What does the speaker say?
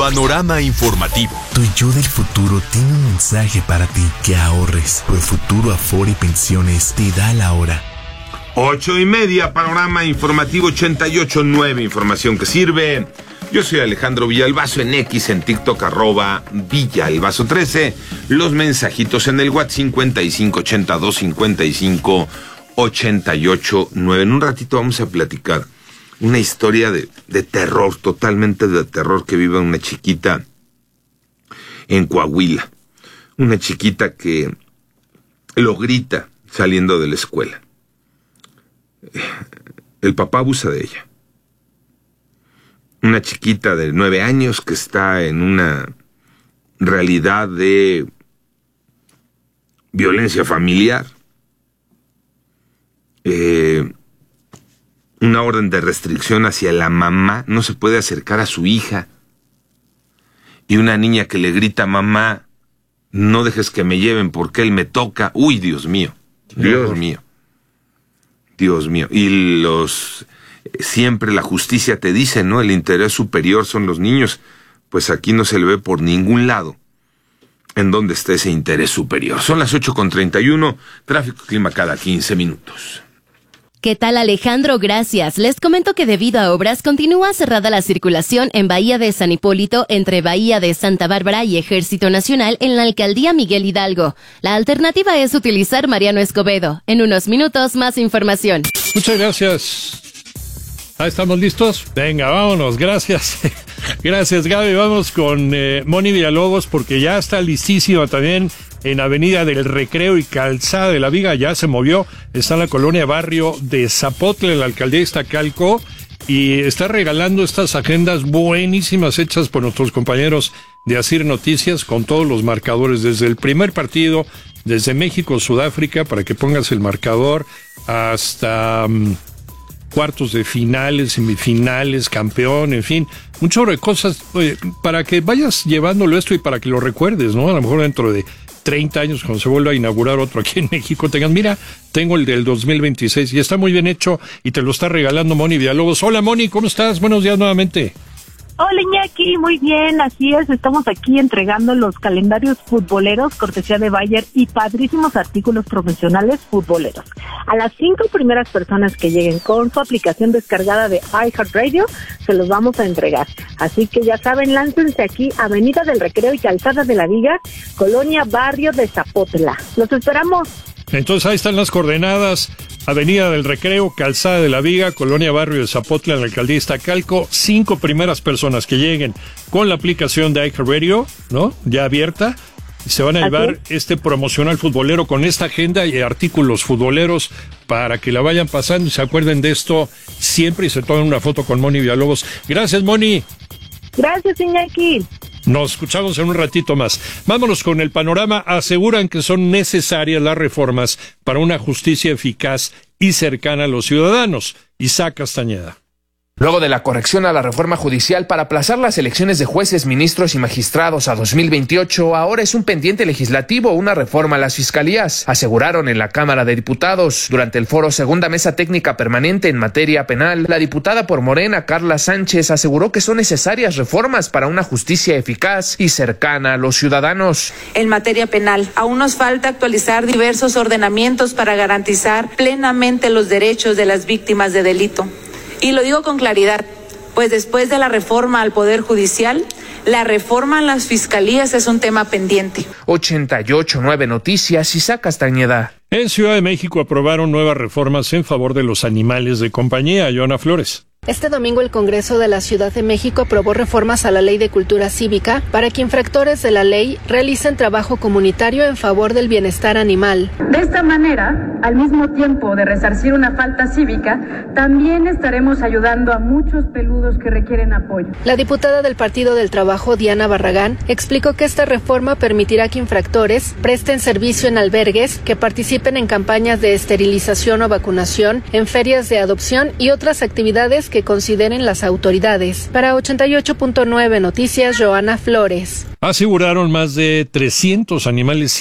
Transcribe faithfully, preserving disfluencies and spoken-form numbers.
panorama informativo. Tu yo del futuro tiene un mensaje para ti: que ahorres. Profuturo Afore y Pensiones te da la hora. Ocho y media, panorama informativo ochenta y ocho punto nueve, información que sirve. Yo soy Alejandro Villalbazo, en X, en TikTok, arroba Villalbazo trece. Los mensajitos en el WhatsApp cincuenta y cinco ochenta y dos cincuenta y cinco ochenta y ocho nueve. En un ratito vamos a platicar una historia de, de terror, totalmente de terror, que vive una chiquita en Coahuila. Una chiquita que lo grita saliendo de la escuela. El papá abusa de ella. Una chiquita de nueve años que está en una realidad de violencia familiar. Eh, una orden de restricción hacia la mamá. No se puede acercar a su hija. Y una niña que le grita: mamá, no dejes que me lleven porque él me toca. Uy, Dios mío. Dios mío. Dios mío. Y los... Siempre la justicia te dice, ¿no? El interés superior son los niños. Pues aquí no se le ve por ningún lado en dónde está ese interés superior. Son las ocho con treinta y uno, tráfico, clima cada quince minutos. ¿Qué tal, Alejandro? Gracias. Les comento que debido a obras continúa cerrada la circulación en Bahía de San Hipólito entre Bahía de Santa Bárbara y Ejército Nacional en la alcaldía Miguel Hidalgo. La alternativa es utilizar Mariano Escobedo. En unos minutos, más información. Muchas gracias. ¿Ah, estamos listos? Venga, vámonos, gracias. Gracias, Gaby. Vamos con eh, Moni Villalobos, porque ya está listísima también en Avenida del Recreo y Calzada de la Viga. Ya se movió, está en la colonia Barrio de Zapotle, en la alcaldía de Iztacalco, y está regalando estas agendas buenísimas hechas por nuestros compañeros de Asir Noticias, con todos los marcadores desde el primer partido, desde México-Sudáfrica, para que pongas el marcador, hasta... Um, cuartos de finales, semifinales, campeón, en fin, un chorro de cosas, oye, para que vayas llevándolo esto y para que lo recuerdes, ¿no? A lo mejor dentro de treinta años, cuando se vuelva a inaugurar otro aquí en México, tengan, mira, tengo el del dos mil veintiséis y está muy bien hecho y te lo está regalando Moni Villalobos. Hola, Moni, ¿cómo estás? Buenos días nuevamente. Hola, Iñaki, muy bien, así es, estamos aquí entregando los calendarios futboleros, cortesía de Bayer, y padrísimos artículos profesionales futboleros. A las cinco primeras personas que lleguen con su aplicación descargada de iHeartRadio, se los vamos a entregar. Así que ya saben, láncense aquí, Avenida del Recreo y Calzada de la Viga, Colonia Barrio de Zapotla. Los esperamos. Entonces ahí están las coordenadas: Avenida del Recreo, Calzada de la Viga, Colonia Barrio de Zapotla, en la alcaldía de Iztacalco. Cinco primeras personas que lleguen con la aplicación de iHeartRadio, ¿no? Ya abierta, se van a llevar este promocional futbolero con esta agenda y artículos futboleros para que la vayan pasando y se acuerden de esto siempre y se tomen una foto con Moni Villalobos. Gracias, Moni. Gracias, Iñaki. Nos escuchamos en un ratito más. Vámonos con el panorama. Aseguran que son necesarias las reformas para una justicia eficaz y cercana a los ciudadanos. Isaac Castañeda. Luego de la corrección a la reforma judicial para aplazar las elecciones de jueces, ministros y magistrados a dos mil veintiocho, ahora es un pendiente legislativo una reforma a las fiscalías, aseguraron en la Cámara de Diputados. Durante el foro Segunda Mesa Técnica Permanente en materia penal, la diputada por Morena, Carla Sánchez, aseguró que son necesarias reformas para una justicia eficaz y cercana a los ciudadanos. En materia penal, aún nos falta actualizar diversos ordenamientos para garantizar plenamente los derechos de las víctimas de delito. Y lo digo con claridad, pues después de la reforma al Poder Judicial, la reforma a las fiscalías es un tema pendiente. ochenta y ocho punto nueve Noticias, Isaac Castañeda. En Ciudad de México aprobaron nuevas reformas en favor de los animales de compañía. Joana Flores. Este domingo el Congreso de la Ciudad de México aprobó reformas a la Ley de Cultura Cívica para que infractores de la ley realicen trabajo comunitario en favor del bienestar animal. De esta manera, al mismo tiempo de resarcir una falta cívica, también estaremos ayudando a muchos peludos que requieren apoyo. La diputada del Partido del Trabajo, Diana Barragán, explicó que esta reforma permitirá que infractores presten servicio en albergues, que participen en campañas de esterilización o vacunación, en ferias de adopción y otras actividades que consideren las autoridades. Para ochenta y ocho punto nueve Noticias, Joana Flores. Aseguraron más de trescientos animales